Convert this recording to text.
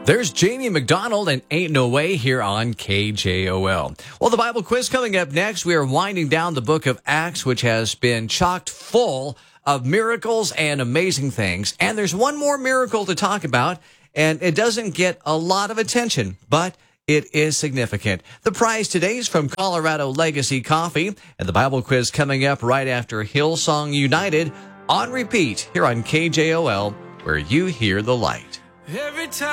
There's Jamie McDonald and Ain't No Way here on KJOL. Well, the Bible quiz coming up next. We are winding down the book of Acts, which has been chocked full of miracles and amazing things. And there's one more miracle to talk about, and it doesn't get a lot of attention, but it is significant. The prize today is from Colorado Legacy Coffee, and the Bible quiz coming up right after Hillsong United on repeat here on KJOL, where you hear the light. Every time